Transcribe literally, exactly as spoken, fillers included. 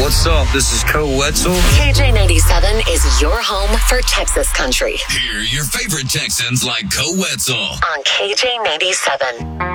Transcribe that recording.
What's up? This is Co Wetzel. K J ninety-seven is your home for Texas country. Hear your favorite Texans like Co Wetzel on K J ninety-seven.